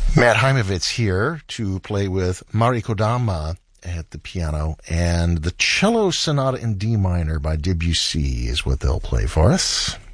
Matt Heimovitz here to play with Mari Kodama at the piano, and the Cello Sonata in D minor by Debussy is what they'll play for us.